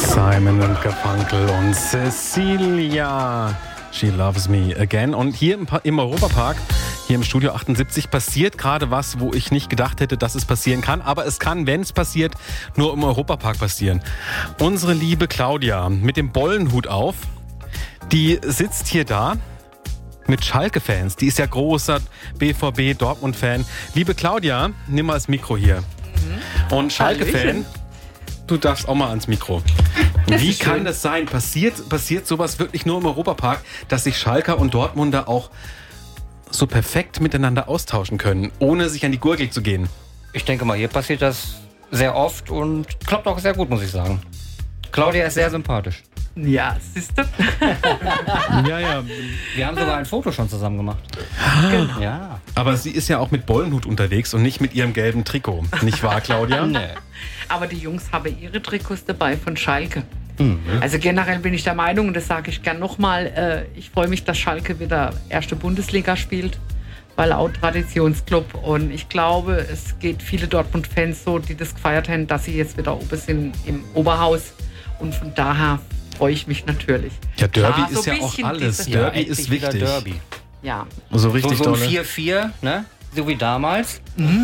Simon und Garfunkel und Cecilia. She Loves Me Again. Und hier im Europapark, hier im Studio 78, passiert gerade was, wo ich nicht gedacht hätte, dass es passieren kann. Aber es kann, wenn es passiert, nur im Europapark passieren. Unsere liebe Claudia mit dem Bollenhut auf, die sitzt hier da mit Schalke-Fans. Die ist ja großer BVB-Dortmund-Fan. Liebe Claudia, nimm mal das Mikro hier. Und Schalke-Fan, du darfst auch mal ans Mikro. Wie kann das sein? Passiert sowas wirklich nur im Europapark, dass sich Schalker und Dortmunder auch so perfekt miteinander austauschen können, ohne sich an die Gurgel zu gehen? Ich denke mal, hier passiert das sehr oft und klappt auch sehr gut, muss ich sagen. Claudia ist sehr sympathisch. Ja, siehst du? Ja. Wir haben sogar ein Foto schon zusammen gemacht. Genau. Ja. Aber sie ist ja auch mit Bollenhut unterwegs und nicht mit ihrem gelben Trikot. Nicht wahr, Claudia? Nee. Aber die Jungs haben ihre Trikots dabei von Schalke. Also generell bin ich der Meinung, und das sage ich gern nochmal, ich freue mich, dass Schalke wieder erste Bundesliga spielt, weil auch Traditionsclub. Und ich glaube, es geht viele Dortmund-Fans so, die das gefeiert haben, dass sie jetzt wieder oben sind im Oberhaus. Und von daher freue ich mich natürlich. Ja, Derby Klar, ist so ja ein auch bisschen alles. diese- Derby endlich ist wieder wichtig. Derby. Ja. So richtig So ein dolle. 4-4, ne? So wie damals.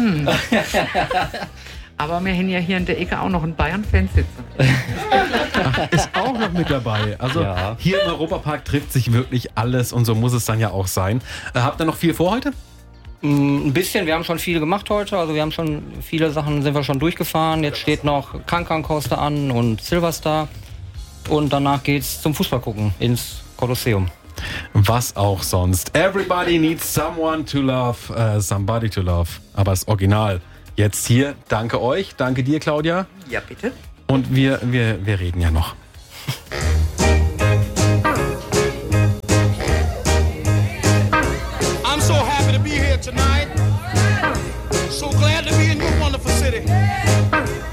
Aber wir haben ja hier in der Ecke auch noch einen Bayern-Fan sitzen. Ist auch noch mit dabei. Also Ja. hier im Europapark trifft sich wirklich alles und so muss es dann ja auch sein. Habt ihr noch viel vor heute? Ein bisschen, wir haben schon viel gemacht heute. Also wir haben schon viele Sachen sind wir schon durchgefahren. Jetzt steht noch Cancan Coaster an und Silverstar. Und danach geht's zum Fußball gucken ins Kolosseum. Was auch sonst. Everybody needs someone to love, somebody to love. Aber das Original. Jetzt hier, danke euch, danke dir, Claudia. Ja, bitte. Und wir reden ja noch. I'm so happy to be here tonight. So glad to be in your wonderful city.